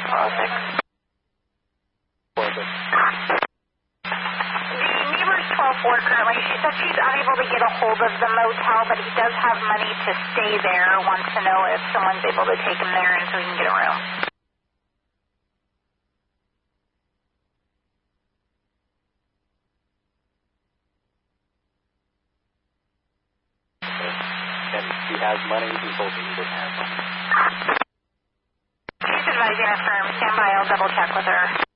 The neighbor's 12 Ford currently, she said she's unable to get a hold of the motel, but he does have money to stay there, wants to know if someone's able to take him there and so he can get a room. And he has money, he told me he didn't have money. She's advising her firm, stand by, I'll double check with her.